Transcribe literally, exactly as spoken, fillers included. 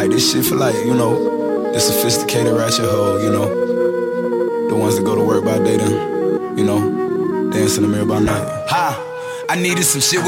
Like, this shit for like, you know, the sophisticated ratchet hoe, you know, the ones that go to work by day then, you know, dance in the mirror by night. Ha! I needed some shit with